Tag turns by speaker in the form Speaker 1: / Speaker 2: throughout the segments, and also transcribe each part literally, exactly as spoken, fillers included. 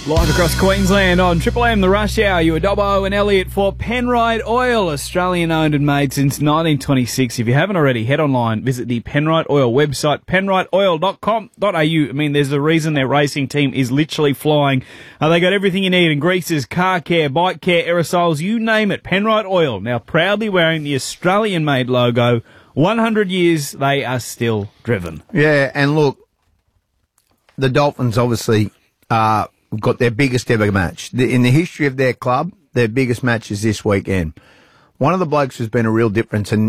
Speaker 1: Live across Queensland on Triple M, the Rush Hour. You were Dobbo and Elliot for Penrite Oil, Australian owned and made since nineteen twenty-six. If you haven't already, head online, visit the Penrite Oil website, penrite oil dot com dot a u. I mean, there's a reason their racing team is literally flying. Uh, they got everything you need in greases, car care, bike care, aerosols, you name it. Penrite Oil, now proudly wearing the Australian made logo. one hundred years, they are still driven.
Speaker 2: Yeah, and look, the Dolphins obviously are. Got their biggest ever match. In the history of their club, their biggest match is this weekend. One of the blokes who's been a real difference, and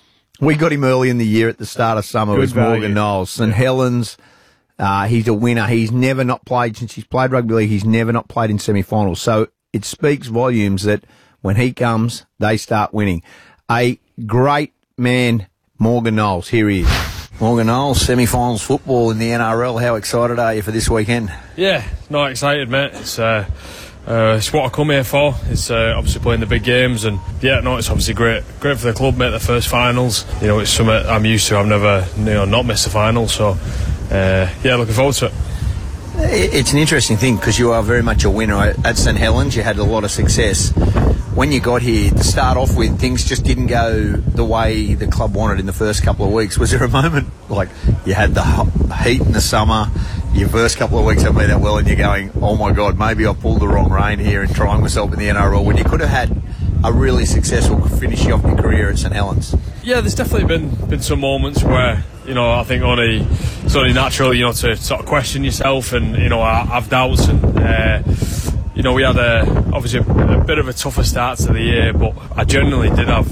Speaker 2: we got him early in the year at the start of summer,
Speaker 1: Good
Speaker 2: was
Speaker 1: value.
Speaker 2: Morgan Knowles. St Helens, uh, he's a winner. He's never not played, since he's played rugby league, he's never not played in semi-finals. So it speaks volumes that when he comes, they start winning. A great man, Morgan Knowles. Here he is. Morgan Knowles, semi-finals football in the N R L. How excited are you for this weekend?
Speaker 3: Yeah, not excited, mate. It's uh, uh, it's what I come here for. It's uh, obviously playing the big games, and yeah, no, it's obviously great, great for the club, mate. The first finals, you know, it's something I'm used to. I've never, you know, not missed a final, so uh, yeah, looking forward to it.
Speaker 2: It's an interesting thing because you are very much a winner. At St Helens, you had a lot of success. When you got here, to start off with, things just didn't go the way the club wanted in the first couple of weeks. Was there a moment like you had the heat in the summer, your first couple of weeks haven't been that well, and you're going, oh my God, maybe I pulled the wrong rein here and trying myself in the N R L, when you could have had a really successful finish off your career at St Helens?
Speaker 3: Yeah, there's definitely been been some moments where, you know, I think only it's only natural, you know, to sort of question yourself, and you know, I, I've doubts, and uh, you know, we had a obviously a, a bit of a tougher start to the year, but I genuinely did have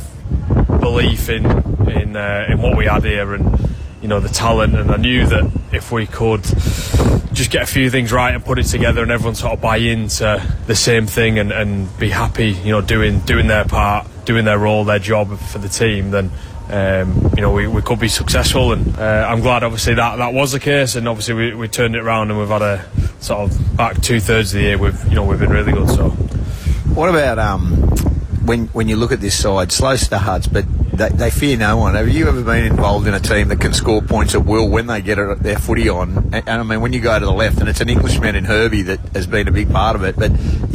Speaker 3: belief in in uh, in what we had here, and you know, the talent, and I knew that if we could just get a few things right and put it together, and everyone sort of buy into the same thing, and, and be happy, you know, doing doing their part, doing their role, their job for the team, then um, you know, we, we could be successful. And uh, I'm glad, obviously, that that was the case, and obviously we, we turned it around, and we've had a sort of back two thirds of the year. We've you know we've been really good. So,
Speaker 2: what about um when when you look at this side, slow starts, but they, they fear no one. Have you ever been involved in a team that can score points at will when they get it, their footy on? And, and I mean, when you go to the left, and it's an Englishman in Herbie that has been a big part of it, but